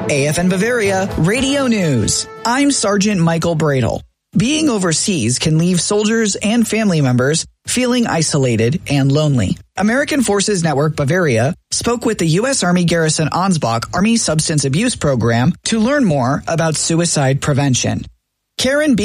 AFN Bavaria Radio News. I'm Sergeant Michael Bradle. Being overseas can leave soldiers and family members feeling isolated and lonely. American Forces Network Bavaria spoke with the U.S. Army Garrison Ansbach Army Substance Abuse Program to learn more about suicide prevention. Karen B.